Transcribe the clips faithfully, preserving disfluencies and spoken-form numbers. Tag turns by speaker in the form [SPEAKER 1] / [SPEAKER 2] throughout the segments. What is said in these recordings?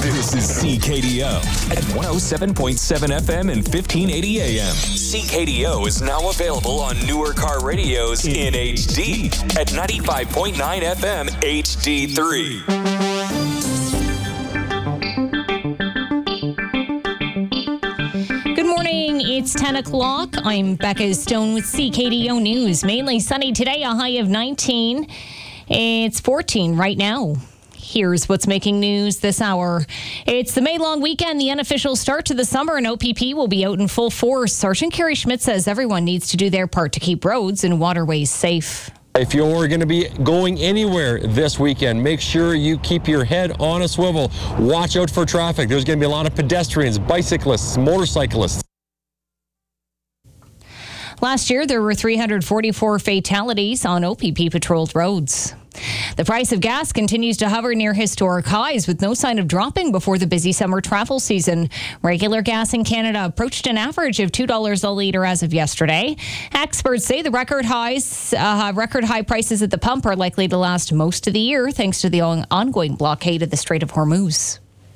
[SPEAKER 1] This is C K D O at one oh seven point seven F M and fifteen eighty A M. C K D O is now available on newer car radios in H D at ninety-five point nine F M H D three.
[SPEAKER 2] Good morning. It's ten o'clock. I'm Becca Stone with C K D O News. Mainly sunny today, a high of nineteen. It's fourteen right now. Here's what's making news this hour. It's the May long weekend, the unofficial start to the summer, and O P P will be out in full force. Sergeant Kerry Schmidt says everyone needs to do their part to keep roads and waterways safe.
[SPEAKER 3] If you're going to be going anywhere this weekend, make sure you keep your head on a swivel. Watch out for traffic. There's going to be a lot of pedestrians, bicyclists, motorcyclists.
[SPEAKER 2] Last year, there were three hundred forty-four fatalities on O P P patrolled roads. The price of gas continues to hover near historic highs with no sign of dropping before the busy summer travel season. Regular gas in Canada approached an average of two dollars a litre as of yesterday. Experts say the record highs, uh, record high prices at the pump are likely to last most of the year thanks to the on- ongoing blockade of the Strait of Hormuz.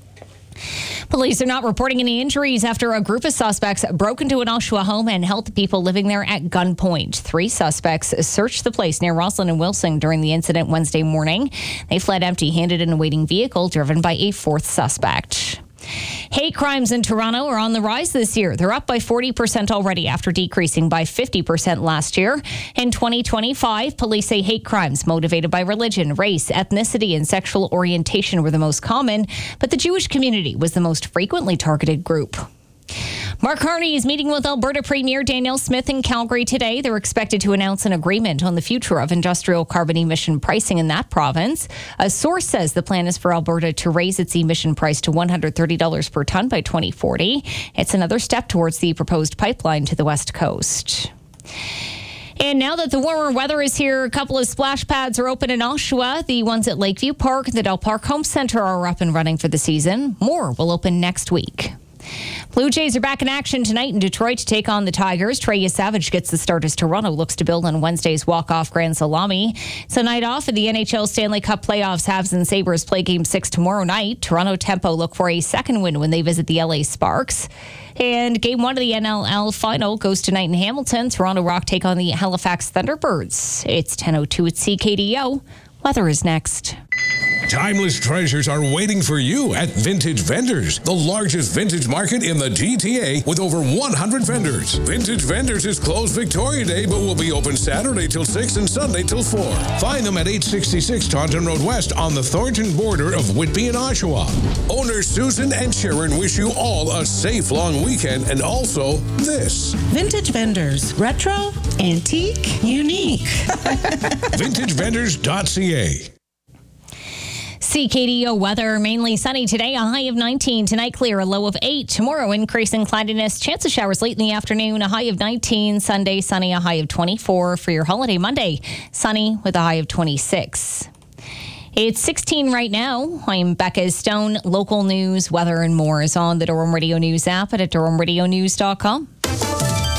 [SPEAKER 2] Police are not reporting any injuries after a group of suspects broke into an Oshawa home and held the people living there at gunpoint. Three suspects searched the place near Roslyn and Wilson during the incident Wednesday morning. They fled empty-handed in a waiting vehicle driven by a fourth suspect. Hate crimes in Toronto are on the rise this year. They're up by forty percent already after decreasing by fifty percent last year. In twenty twenty-five, police say hate crimes motivated by religion, race, ethnicity, and sexual orientation were the most common, but the Jewish community was the most frequently targeted group. Mark Carney is meeting with Alberta Premier Danielle Smith in Calgary today. They're expected to announce an agreement on the future of industrial carbon emission pricing in that province. A source says the plan is for Alberta to raise its emission price to one hundred thirty dollars per tonne by twenty forty. It's another step towards the proposed pipeline to the West Coast. And now that the warmer weather is here, a couple of splash pads are open in Oshawa. The ones at Lakeview Park and the Del Park Home Centre are up and running for the season. More will open next week. Blue Jays are back in action tonight in Detroit to take on the Tigers. Trey Savage gets the start as Toronto looks to build on Wednesday's walk-off grand salami. It's a night off in the N H L Stanley Cup playoffs. Habs and Sabres play Game six tomorrow night. Toronto Tempo look for a second win when they visit the L A Sparks. And Game one of the N L L final goes tonight in Hamilton. Toronto Rock take on the Halifax Thunderbirds. It's ten oh two at C K D O. Weather is next.
[SPEAKER 4] Timeless treasures are waiting for you at Vintage Vendors, the largest vintage market in the G T A with over one hundred vendors. Vintage Vendors is closed Victoria Day, but will be open Saturday till six and Sunday till four. Find them at eight sixty-six Taunton Road West on the Thornton border of Whitby and Oshawa. Owners Susan and Sharon wish you all a safe long weekend and also this.
[SPEAKER 5] Vintage Vendors, retro, antique, unique.
[SPEAKER 4] vintage vendors dot c a.
[SPEAKER 2] C K D O weather, mainly sunny today, a high of nineteen. Tonight, clear, a low of eight. Tomorrow, increasing cloudiness, chance of showers late in the afternoon, a high of nineteen. Sunday, sunny, a high of twenty-four. For your holiday Monday, sunny with a high of twenty-six. It's sixteen right now. I'm Becca Stone. Local news, weather, and more is on the Durham Radio News app and at durham radio news dot com.